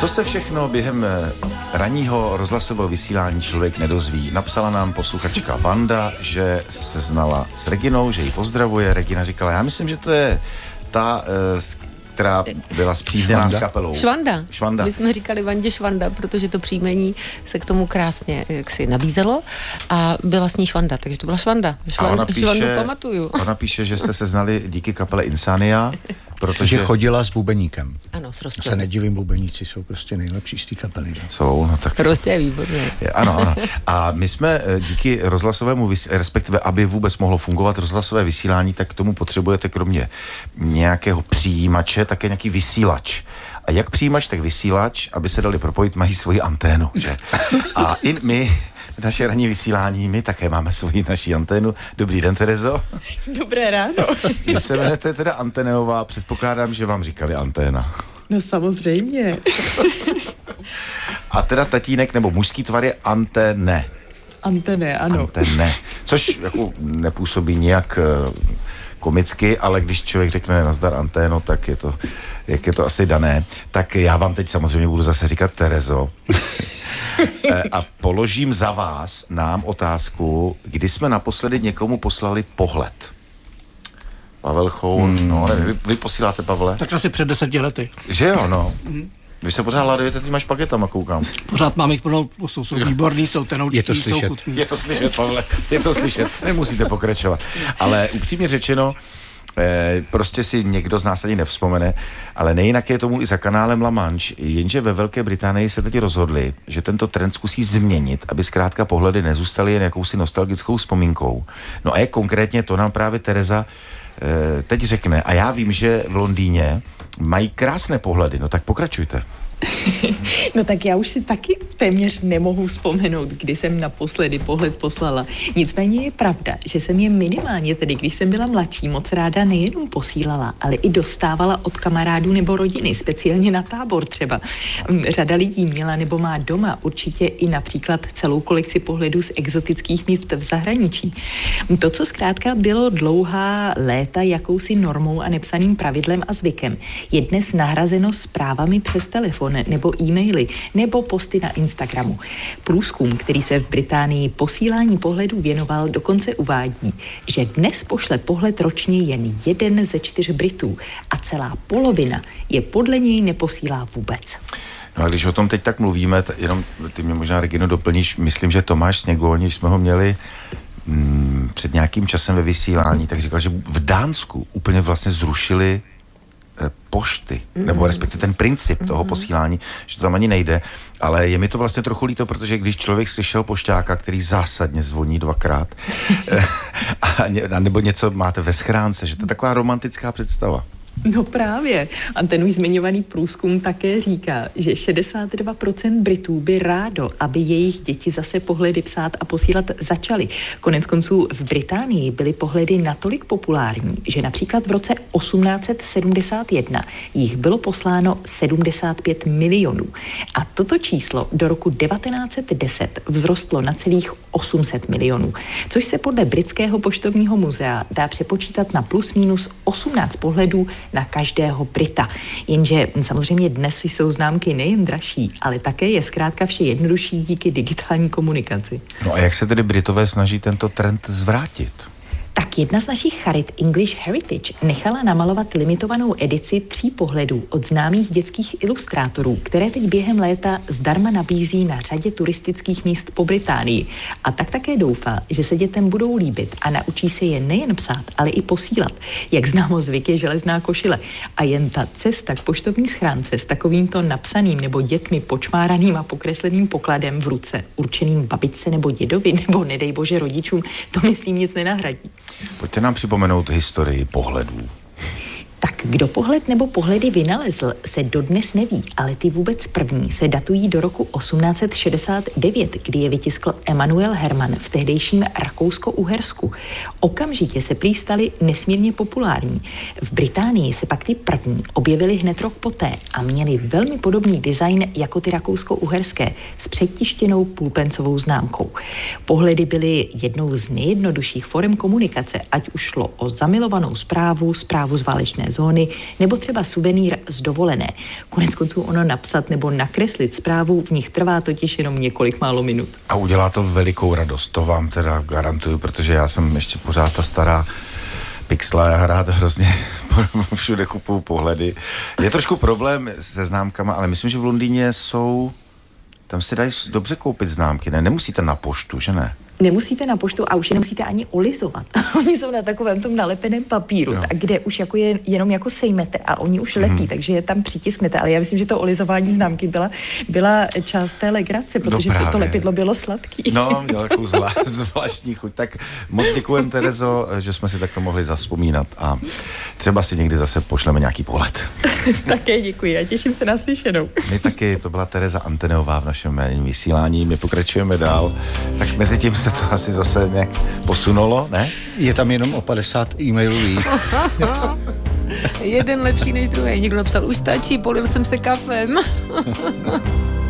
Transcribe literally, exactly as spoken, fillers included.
Co se všechno během ranního rozhlasového vysílání člověk nedozví? Napsala nám posluchačka Vanda, že se znala s Reginou, že ji pozdravuje. Regina říkala, já myslím, že to je ta, která byla spřízněná s kapelou. Švanda. Švanda. My jsme říkali Vandě Švanda, protože to příjmení se k tomu krásně jaksi nabízelo a byla s ní Švanda, takže to byla Švanda. Švand, a ona píše, Švandu pamatuju. Ona píše, že jste se znali díky kapele Insania, protože že chodila s bubeníkem. Ano, s Rostou. Se nedivím, bubeníci jsou prostě nejlepší z té kapely. Že? Jsou, no tak. Prostě je výborné. Ano, ano. A my jsme díky rozhlasovému, vys- respektive, aby vůbec mohlo fungovat rozhlasové vysílání, tak k tomu potřebujete kromě nějakého přijímače, také nějaký vysílač. A jak přijímač, tak vysílač, aby se dali propojit, mají svoji anténu, že? A i my, naše ranní vysílání, my také máme svoji naší anténu. Dobrý den, Terezo. Dobré ráno. Vy se jmenujete teda Anteneová, předpokládám, že vám říkali anténa. No samozřejmě. A teda tatínek nebo mužský tvar je Antene. Antene, ano. Antene, což jako nepůsobí nějak komicky, ale když člověk řekne nazdar anténo, tak je to, jak je to asi dané. Tak já vám teď samozřejmě budu zase říkat Terezo. A položím za vás nám otázku, kdy jsme naposledy někomu poslali pohled. Pavel Choun, hmm. no nevím, vy, vy posíláte, Pavle? Tak asi před deseti lety. Že jo, no. Hmm. Vy se pořád ladujete týma špagetama, koukám. Pořád mám jich plnou, jsou, jsou výborný, jsou tenoučtí, je to slyšet. jsou chutný. Je to slyšet, Pavle, je to slyšet, nemusíte pokračovat. Ale upřímně řečeno, eh, prostě si někdo z nás ani nevzpomene, ale nejinak je tomu i za kanálem La Manche, jenže ve Velké Británii se teď rozhodli, že tento trend zkusí změnit, aby zkrátka pohledy nezůstaly jen jakousi nostalgickou vzpomínkou. No a jak konkrétně, to nám právě Tereza eh, teď řekne. A já vím, že v Londýně mají krásné pohledy, no tak pokračujte. No tak já už si taky téměř nemohu vzpomenout, kdy jsem naposledy pohled poslala. Nicméně je pravda, že jsem je minimálně tedy, když jsem byla mladší, moc ráda nejenom posílala, ale i dostávala od kamarádů nebo rodiny, speciálně na tábor třeba. Řada lidí měla nebo má doma určitě i například celou kolekci pohledů z exotických míst v zahraničí. To, co zkrátka bylo dlouhá léta jakousi normou a nepsaným pravidlem a zvykem, je dnes nahrazeno zprávami přes telefon nebo e-maily, nebo posty na Instagramu. Průzkum, který se v Británii posílání pohledů věnoval, dokonce uvádí, že dnes pošle pohled ročně jen jeden ze čtyř Britů a celá polovina je podle něj neposílá vůbec. No a když o tom teď tak mluvíme, t- jenom ty mě možná, Regino, doplníš, myslím, že Tomáš Sněgol, když jsme ho měli mm, před nějakým časem ve vysílání, tak říkal, že v Dánsku úplně vlastně zrušili pošty, mm-hmm. nebo respektive ten princip toho mm-hmm. posílání, že to tam ani nejde, ale je mi to vlastně trochu líto, protože když člověk slyšel pošťáka, který zásadně zvoní dvakrát, a nebo něco máte ve schránce, že to je taková romantická představa. No právě. A ten už zmiňovaný průzkum také říká, že šedesát dva procent Britů by rádo, aby jejich děti zase pohledy psát a posílat začaly. Konec konců v Británii byly pohledy natolik populární, že například v roce osmnáct set sedmdesát jedna jich bylo posláno sedmdesát pět milionů. A toto číslo do roku devatenáct set deset vzrostlo na celých osm set milionů, což se podle Britského poštovního muzea dá přepočítat na plus minus osmnáct pohledů na každého Brita. Jenže samozřejmě dnes jsou známky nejen dražší, ale také je zkrátka vše jednodušší díky digitální komunikaci. No a jak se tedy Britové snaží tento trend zvrátit? Tak jedna z našich charit English Heritage nechala namalovat limitovanou edici tří pohledů od známých dětských ilustrátorů, které teď během léta zdarma nabízí na řadě turistických míst po Británii. A tak také doufá, že se dětem budou líbit a naučí se je nejen psát, ale i posílat. Jak známo, zvyk je železná košile. A jen ta cesta k poštovní schránce s takovýmto napsaným nebo dětmi počmáraným a pokresleným pokladem v ruce, určeným babičce nebo dědovi, nebo nedej bože rodičům, to myslím nic nenahradí. Pojďte nám připomenout historii pohledů. Tak kdo pohled nebo pohledy vynalezl, se dodnes neví, ale ty vůbec první se datují do roku osmnáct set šedesát devět, kdy je vytiskl Emanuel Hermann v tehdejším Rakousko-Uhersku. Okamžitě se prý staly nesmírně populární. V Británii se pak ty první objevily hned rok poté a měly velmi podobný design jako ty rakousko-uherské s přetištěnou půlpencovou známkou. Pohledy byly jednou z nejjednodušších forem komunikace, ať už šlo o zamilovanou zprávu, zprávu z válečné sezóny nebo třeba suvenýr z dovolené. Konec konců ono napsat nebo nakreslit zprávu v nich trvá totiž jenom několik málo minut. A udělá to velikou radost, to vám teda garantuju, protože já jsem ještě pořád ta stará pixla, já rád hrozně všude kupuju pohledy. Je trošku problém se známkama, ale myslím, že v Londýně jsou, tam si dají dobře koupit známky, ne? Nemusíte na poštu, že ne? Nemusíte na poštu a už je nemusíte ani olizovat. Oni jsou na takovém tom nalepeném papíru, tak, kde už jako je, jenom jako sejmete a oni už lepí, hmm. takže je tam přitisknete. Ale já myslím, že to olizování známky byla, byla část té legrace, protože no to, to lepidlo bylo sladký. No, měl takovou zvla, zvláštní chuť. Tak moc děkujem, Terezo, že jsme si takhle mohli zavzpomínat a třeba si někdy zase pošleme nějaký pohled. Také děkuji a těším se na slyšenou. My taky, to byla Tereza Anteneová v našem vysílání, my pokračujeme dál. Tak mezi tím se to asi zase nějak posunulo, ne? Je tam jenom o padesát e-mailů víc. Jeden lepší než druhý. Někdo napsal, už stačí, polil jsem se kafem.